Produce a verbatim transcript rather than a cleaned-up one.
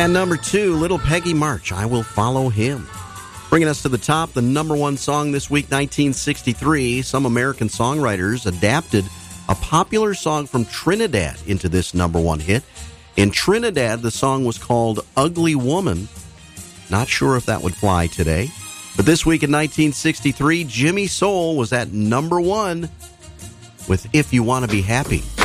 And number two, Little Peggy March, I Will Follow Him. Bringing us to the top, the number one song this week, nineteen sixty-three. Some American songwriters adapted a popular song from Trinidad into this number one hit. In Trinidad, the song was called Ugly Woman. Not sure if that would fly today. But this week in nineteen sixty-three, Jimmy Soul was at number one with If You Want to Be Happy.